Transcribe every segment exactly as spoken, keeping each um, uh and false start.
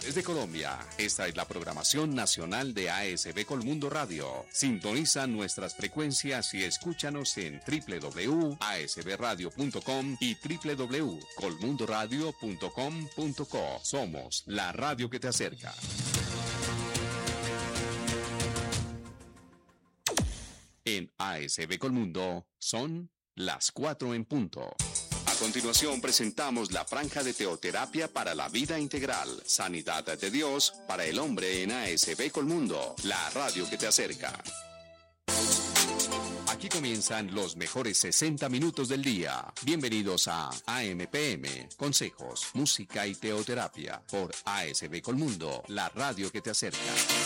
regiones de Colombia. Esta es la programación nacional de A S B Colmundo Radio. Sintoniza nuestras frecuencias y escúchanos en w w w punto a s b radio punto com y w w w punto colmundo radio punto com punto co. Somos la radio que te acerca. En A S B Colmundo son las cuatro en punto. A continuación presentamos la franja de teoterapia para la vida integral, sanidad de Dios para el hombre en A S B Colmundo, la radio que te acerca. Aquí comienzan los mejores sesenta minutos del día. Bienvenidos a A M P M, consejos, música y teoterapia por A S B Colmundo, la radio que te acerca.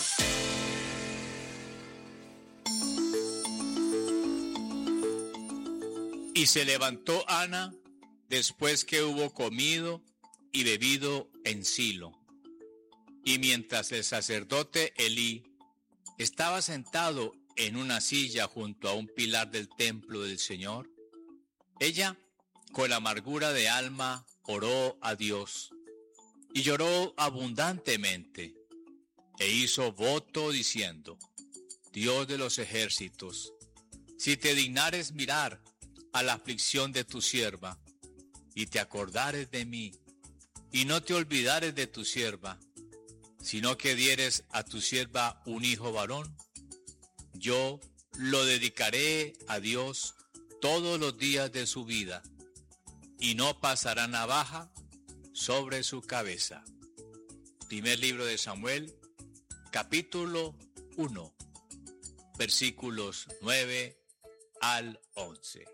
Y se levantó Ana después que hubo comido y bebido en Silo. Y mientras el sacerdote Elí estaba sentado en una silla junto a un pilar del templo del Señor, ella, con amargura de alma, oró a Dios y lloró abundantemente e hizo voto diciendo: Dios de los ejércitos, si te dignares mirar a la aflicción de tu sierva, y te acordares de mí, y no te olvidares de tu sierva, sino que dieres a tu sierva un hijo varón, yo lo dedicaré a Dios todos los días de su vida, y no pasará navaja sobre su cabeza. Primer libro de Samuel, capítulo uno, versículos nueve al once.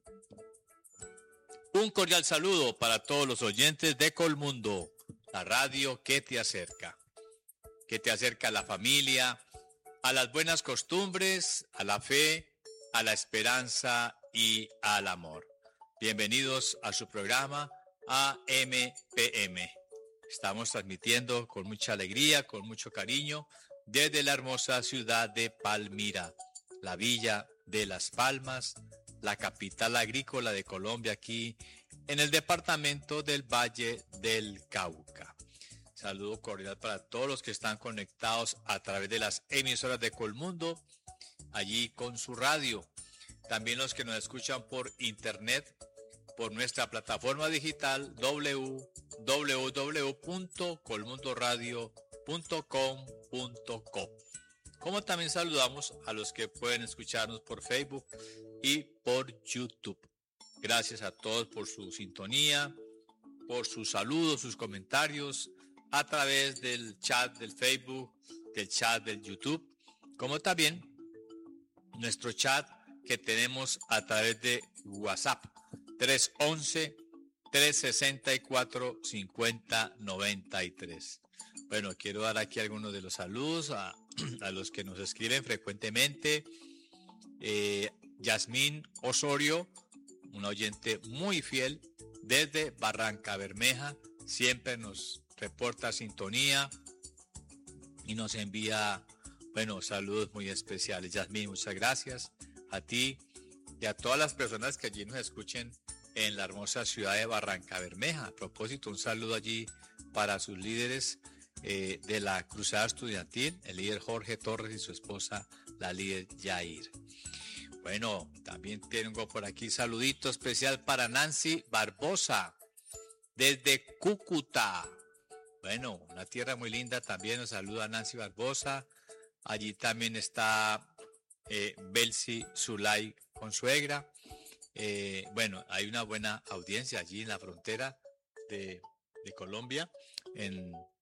Un cordial saludo para todos los oyentes de Colmundo, la radio que te acerca, que te acerca a la familia, a las buenas costumbres, a la fe, a la esperanza y al amor. Bienvenidos a su programa A M P M. Estamos transmitiendo con mucha alegría, con mucho cariño, desde la hermosa ciudad de Palmira, la villa de Las Palmas, la capital agrícola de Colombia, aquí en el departamento del Valle del Cauca. Saludo cordial para todos los que están conectados a través de las emisoras de Colmundo, allí con su radio. También los que nos escuchan por internet, por nuestra plataforma digital w w w punto colmundo radio punto com punto co. Como también saludamos a los que pueden escucharnos por Facebook y por YouTube. Gracias a todos por su sintonía, por sus saludos, sus comentarios a través del chat del Facebook, del chat del YouTube, como también nuestro chat que tenemos a través de WhatsApp, tres once, tres sesenta y cuatro, cincuenta noventa y tres. Bueno, quiero dar aquí algunos de los saludos a, a los que nos escriben frecuentemente. Eh, Yasmín Osorio, una oyente muy fiel desde Barranca Bermeja, siempre nos reporta sintonía y nos envía, bueno, saludos muy especiales. Yasmín, muchas gracias a ti y a todas las personas que allí nos escuchen en la hermosa ciudad de Barranca Bermeja. A propósito, un saludo allí para sus líderes eh, de la Cruzada Estudiantil, el líder Jorge Torres y su esposa, la líder Yair. Bueno, también tengo por aquí saludito especial para Nancy Barbosa, desde Cúcuta. Bueno, una tierra muy linda, también nos saluda Nancy Barbosa. Allí también está eh, Belsi Zulay Consuegra. Eh, bueno, hay una buena audiencia allí en la frontera de, de Colombia, en